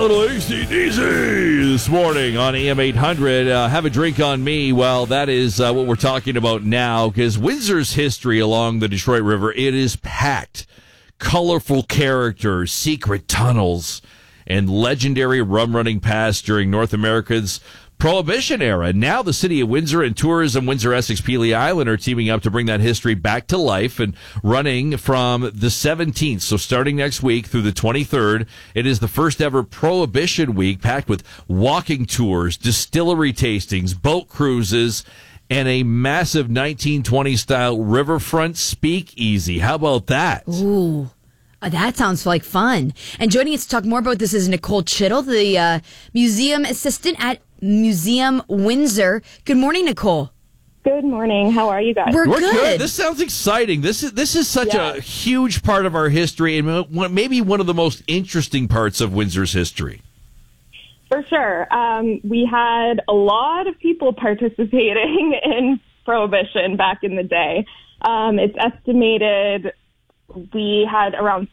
little AC/DC this morning on AM 800. Have a drink on me. Well, that is what we're talking about now, because Windsor's history along the Detroit River, it is packed. Colorful characters, secret tunnels, and legendary rum-running past during North America's Prohibition era. Now the city of Windsor and Tourism Windsor Essex Pelee Island are teaming up to bring that history back to life, and running from the 17th, so starting next week through the 23rd, it is the first ever Prohibition week, packed with walking tours, distillery tastings, boat cruises, and a massive 1920 style riverfront speakeasy. How about that? Ooh. That sounds like fun. And joining us to talk more about this is Nicole Chittle, the museum assistant at Museum Windsor. Good morning, Nicole. Good morning. How are you guys? We're good. This sounds exciting. This is such a huge part of our history, and maybe one of the most interesting parts of Windsor's history. For sure. We had a lot of people participating in Prohibition back in the day. It's estimated we had around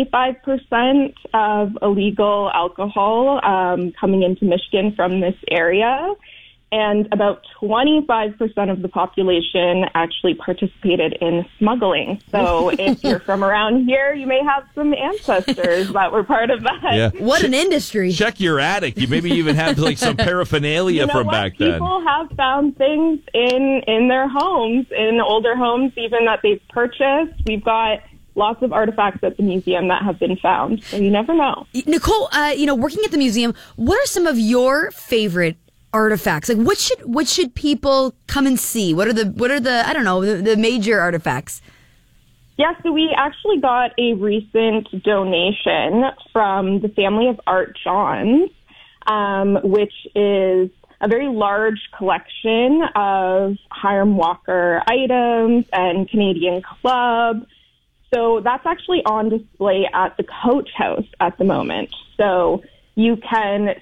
75% of illegal alcohol coming into Michigan from this area, and about 25% of the population actually participated in smuggling. So if you're from around here, you may have some ancestors that were part of that. Yeah. What an industry. Check your attic. You maybe even have like some paraphernalia from back then. People have found things in their homes, in older homes even, that they've purchased. We've got lots of artifacts at the museum that have been found, so you never know. Nicole, working at the museum, what are some of your favorite artifacts? Like, what should people come and see? What are the I don't know, the major artifacts? Yeah, so we actually got a recent donation from the family of Art Johns, which is a very large collection of Hiram Walker items and Canadian Club. So that's actually on display at the Coach House at the moment. So you can